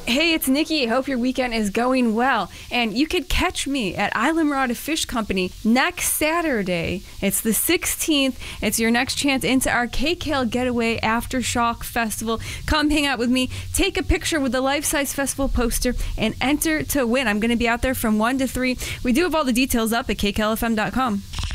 Hey, it's Nikki. Hope your weekend is going well. And you could catch me at Islamorada Fish Company next Saturday. It's the 16th. It's your next chance into our KKL Getaway Aftershock Festival. Come hang out with me, take a picture with the life-size festival poster, and enter to win. I'm going to be out there from 1 to 3. We do have all the details up at kklfm.com.